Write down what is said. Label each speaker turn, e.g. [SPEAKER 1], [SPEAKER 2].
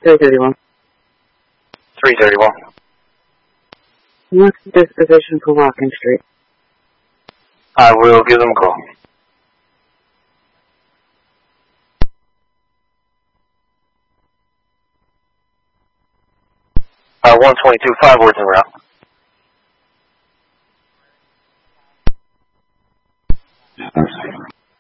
[SPEAKER 1] 331.
[SPEAKER 2] 331.
[SPEAKER 1] What's the disposition for Watkins Street?
[SPEAKER 2] I will give them a call. 122, 5 words en route.